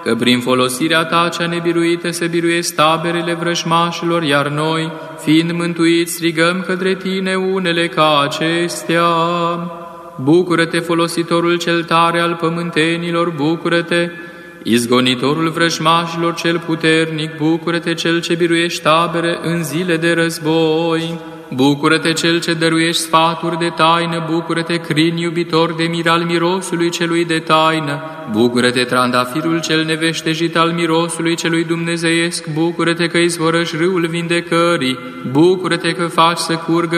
că prin folosirea ta cea nebiruită se biruiesc taberele vrăjmașilor, iar noi, fiind mântuiți, strigăm către tine unele ca acestea. Bucură-te, folositorul cel tare al pământenilor, bucură-te, izgonitorul vrăjmașilor cel puternic, bucură-te, cel ce biruiești tabere în zile de război. Bucură-te, cel ce dăruiești sfaturi de taină, bucură-te, crin iubitor de mir al mirosului celui de taină, bucură-te, trandafirul cel neveștejit al mirosului celui dumnezeiesc, bucură-te că izvorăși râul vindecării, bucură-te că faci să curgă